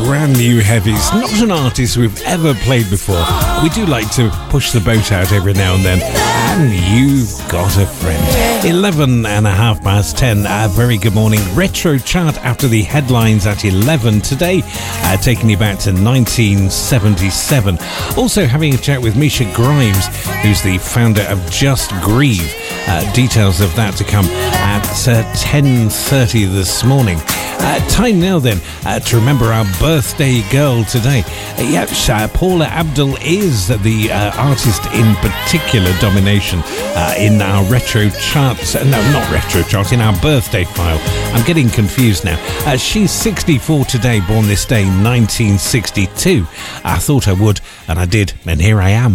brand new heavies. Not an artist we've ever played before. We do like to push the boat out every now and then. And you've got a friend. 10:11. A very good morning. Retro chart after the headlines at 11 today, taking you back to 1977. Also having a chat with Misha Grimes, who's the founder of Just Grieve. Details of that to come at 10:30 this morning. Time now then to remember our birthday girl today. Paula Abdul is the artist in particular domination in our retro charts. No, not retro chart, in our birthday file. I'm getting confused now. She's 64 today, born this day, 1962. I thought I would, and I did, and here I am.